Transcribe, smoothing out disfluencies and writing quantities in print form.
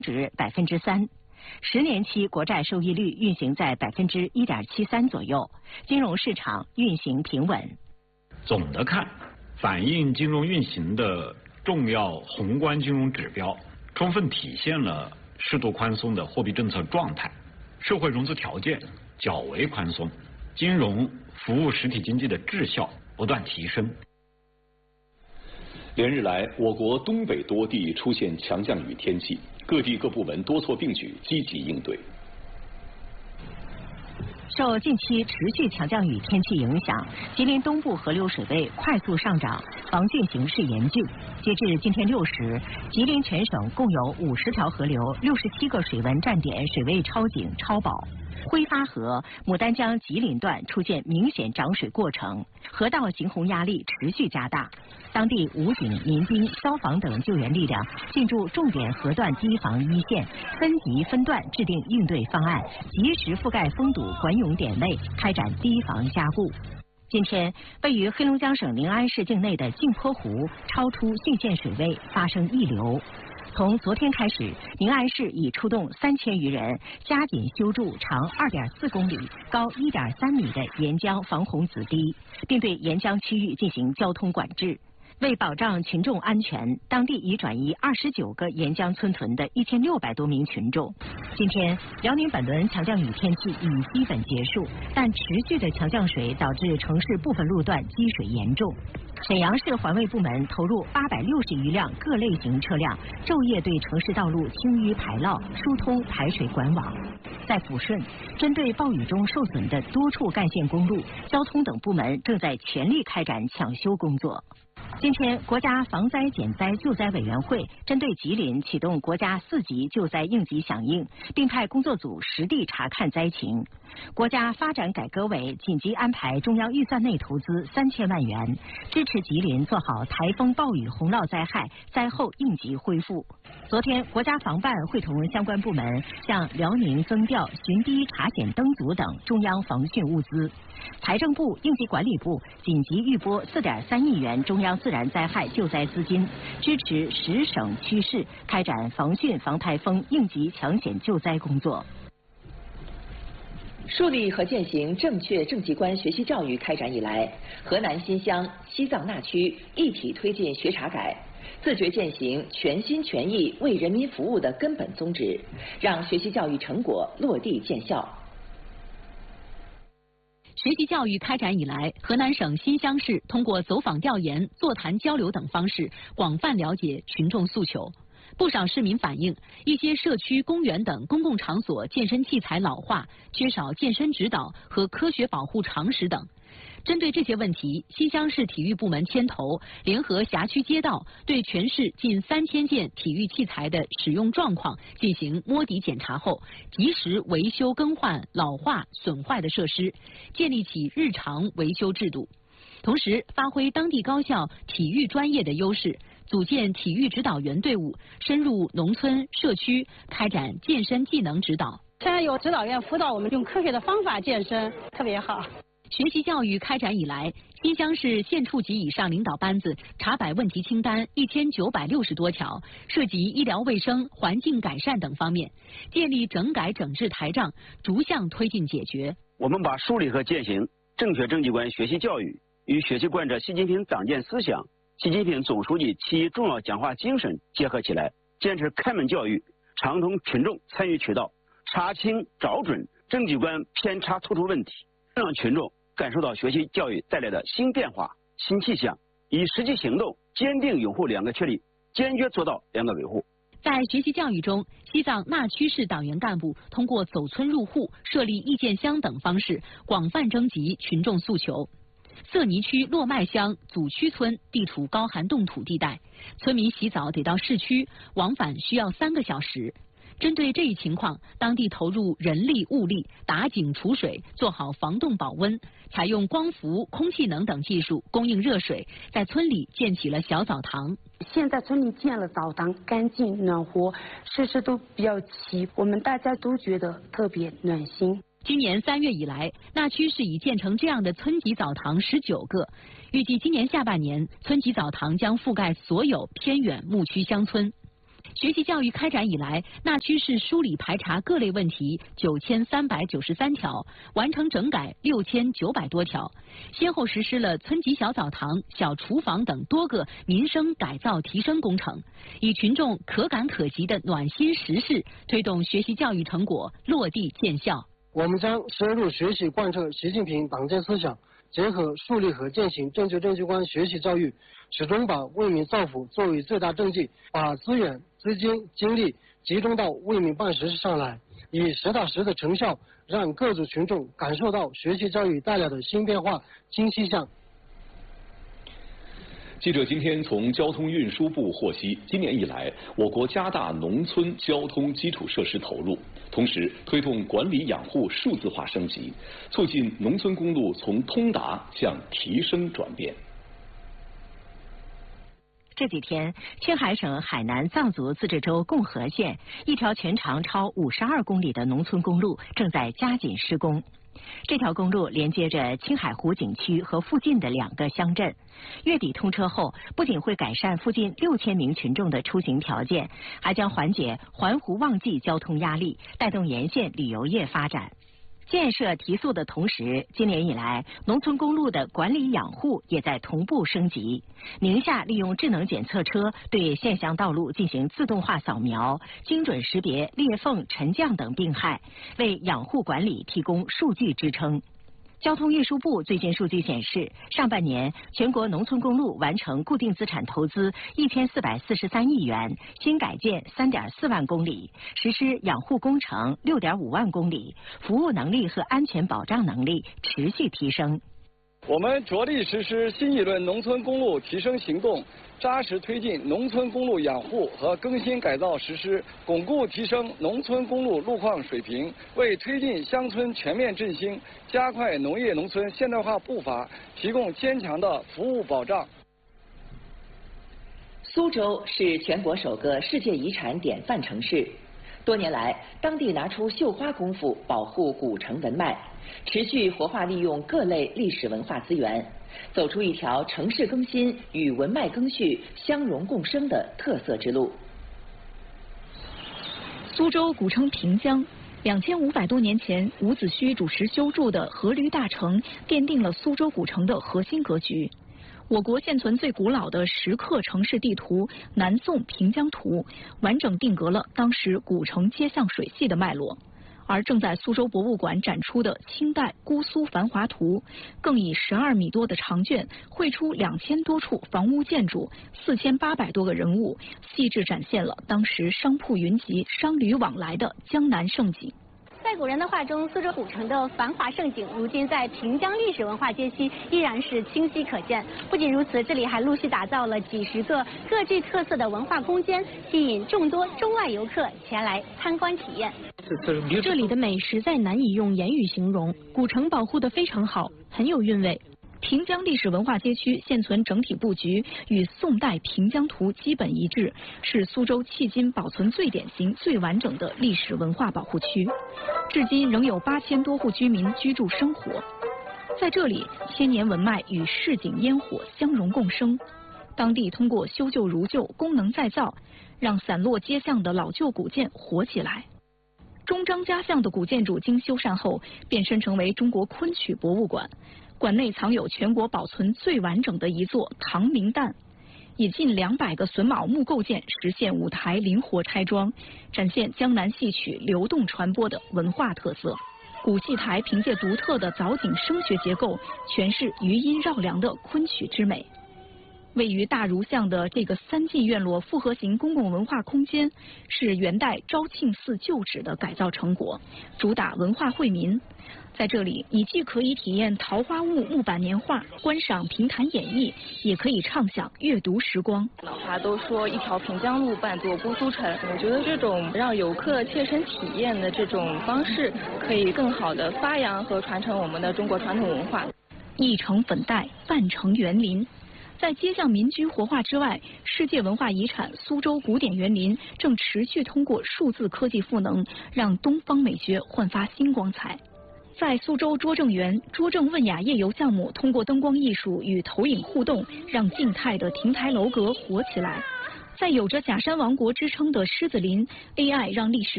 值3%，10年期国债收益率运行在1.73%左右，金融市场运行平稳。 总的看，反映金融运行的重要宏观金融指标，充分体现了适度宽松的货币政策状态，社会融资条件较为宽松，金融服务实体经济的质效不断提升。 连日来，我国东北多地出现强降雨天气，各地各部门多措并举，积极应对。 受近期持续强降雨天气影响，吉林东部河流水位快速上涨，防汛形势严峻。截至今天6时，吉林全省共有50条河流、67个水文站点水位超警超保。挥发河、牡丹江吉林段出现明显涨水过程，河道行洪压力持续加大。当地武警、民兵、消防等救援力量进驻重点河段堤防一线，分级分段制定应对方案，及时覆盖封堵管涌点位，开展堤防加固。今天，位于黑龙江省宁安市境内的镜泊湖超出汛限水位，发生溢流。从昨天开始，宁安市已出动3000余人，加紧修筑长2.4公里、高1.3米的沿江防洪子堤，并对沿江区域进行交通管制。为保障群众安全，当地已转移29个沿江村屯的1600多名群众。今天，辽宁本轮强降雨天气已基本结束，但持续的强降水导致城市部分路段积水严重。沈阳市环卫部门投入860余辆各类型车辆，昼夜对城市道路清淤排涝、疏通排水管网。在抚顺，针对暴雨中受损的多处干线公路，交通等部门正在全力开展抢修工作。今天，国家防灾减灾救灾委员会针对吉林启动国家4级救灾应急响应，并派工作组实地查看灾情。国家发展改革委紧急安排中央预算内投资3000万元，支持吉林做好台风、暴雨、洪涝灾害灾后应急恢复。昨天，国家防办会同相关部门向辽宁增调巡堤查险灯组等中央防汛物资。财政部、应急管理部紧急预拨4.3亿元中央自然灾害救灾资金，支持10省区市开展防汛、防台风应急抢险救灾工作。 树立和践行正确政绩观学习教育开展以来，河南新乡、西藏那区一体推进学查改，自觉践行全心全意为人民服务的根本宗旨，让学习教育成果落地见效。 学习教育开展以来，河南省新乡市通过走访调研、座谈交流等方式，广泛了解群众诉求。不少市民反映，一些社区、公园等公共场所健身器材老化，缺少健身指导和科学保护常识等。针对这些问题，新乡市体育部门牵头，联合辖区街道，对全市近3000件体育器材的使用状况进行摸底检查后，及时维修更换老化损坏的设施，建立起日常维修制度。同时，发挥当地高校体育专业的优势，组建体育指导员队伍，深入农村社区，开展健身技能指导。 现在有指导员辅导我们用科学的方法健身，特别好。 学习教育开展以来，新乡市县处级以上领导班子查摆问题清单1960多条，涉及医疗卫生、环境改善等方面，建立整改整治台账，逐项推进解决。 我们把树立和践行正确政绩观学习教育与学习贯彻习近平党建思想、习近平总书记7重要讲话精神结合起来，坚持开门教育，畅通群众参与渠道，查清找准政绩观偏差突出问题，让群众感受到学习教育带来的新变化、新气象，以实际行动坚定拥护两个确立，坚决做到两个维护。 在学习教育中，西藏那曲市党员干部通过走村入户、设立意见箱等方式，广泛征集群众诉求。色尼区洛麦乡祖区村地处高寒冻土地带，村民洗澡得到市区，往返需要3个小时。针对这一情况，当地投入人力物力打井储水，做好防冻保温，采用光伏、空气能等技术供应热水，在村里建起了小澡堂。 现在村里建了澡堂，干净暖和，设施都比较齐，我们大家都觉得特别暖心。 今年3月以来，那区市已建成这样的村级澡堂19个，预计今年下半年，村级澡堂将覆盖所有偏远牧区乡村。 学习教育开展以来，那区市梳理排查各类问题9393条，完成整改6900多条，先后实施了村级小澡堂、小厨房等多个民生改造提升工程，以群众可感可及的暖心实事，推动学习教育成果落地见效。 我们将深入学习贯彻习近平党建思想，结合树立和践行正确政绩观学习教育，始终把为民造福作为最大政绩，把资源、资金、精力集中到为民办实事上来，以实打实的成效，让各族群众感受到学习教育带来的新变化、新气象。 记者今天从交通运输部获悉，今年以来，我国加大农村交通基础设施投入，同时推动管理养护数字化升级，促进农村公路从通达向提升转变。 这几天，青海省海南藏族自治州共和县一条全长超52公里的农村公路正在加紧施工。这条公路连接着青海湖景区和附近的2个乡镇，月底通车后，不仅会改善附近6000名群众的出行条件，还将缓解环湖旺季交通压力，带动沿线旅游业发展。建设提速的同时，今年以来，农村公路的管理养护也在同步升级。宁夏利用智能检测车对县乡道路进行自动化扫描，精准识别裂缝、沉降等病害，为养护管理提供数据支撑。交通运输部最新数据显示，上半年全国农村公路完成固定资产投资1443亿元，新改建3.4万公里，实施养护工程6.5万公里，服务能力和安全保障能力持续提升。 我们着力实施新一轮农村公路提升行动，扎实推进农村公路养护和更新改造实施，巩固提升农村公路路况水平，为推进乡村全面振兴、加快农业农村现代化步伐提供坚强的服务保障。 苏州是全国首个世界遗产典范城市，多年来，当地拿出绣花功夫保护古城文脉，持续活化利用各类历史文化资源，走出一条城市更新与文脉更续相融共生的特色之路。 苏州古称平江，2500多年前伍子胥主持修筑的阖闾大城，奠定了苏州古城的核心格局。我国现存最古老的石刻城市地图《南宋平江图》，完整定格了当时古城街巷水系的脉络。而正在苏州博物馆展出的清代姑苏繁华图，更以12米多的长卷绘出2000多处房屋建筑、4800多个人物，细致展现了当时商铺云集、商旅往来的江南盛景。 在古人的画中，苏州古城的繁华盛景，如今在平江历史文化街区依然是清晰可见。不仅如此，这里还陆续打造了几十个各具特色的文化空间，吸引众多中外游客前来参观体验。 这里的美实在难以用言语形容，古城保护得非常好，很有韵味。平江历史文化街区现存整体布局与宋代平江图基本一致，是苏州迄今保存最典型、最完整的历史文化保护区。至今仍有8000多户居民居住生活，在这里，千年文脉与市井烟火相融共生。当地通过修旧如旧、功能再造，让散落街巷的老旧古建活起来。中张家巷的古建筑经修缮后，变身成为中国昆曲博物馆。馆内藏有全国保存最完整的一座唐明旦，以近200个榫卯木构件实现舞台灵活拆装，展现江南戏曲流动传播的文化特色。古戏台凭借独特的藻井声学结构，诠释余音绕梁的昆曲之美。位于大儒巷的这个3进院落复合型公共文化空间，是元代昭庆寺旧址的改造成果，主打文化惠民。在这里，你既可以体验桃花坞木板年画，观赏评弹演绎，也可以畅享阅读时光。 老话都说一条平江路半座姑苏城，我觉得这种让游客切身体验的这种方式，可以更好的发扬和传承我们的中国传统文化。 一城粉黛，半城园林。在街巷民居活化之外，世界文化遗产苏州古典园林正持续通过数字科技赋能，让东方美学焕发新光彩。在苏州拙政园，拙政问雅夜游项目通过灯光艺术与投影互动，让静态的亭台楼阁活起来。 在有着假山王国之称的狮子林 ，AI 让历史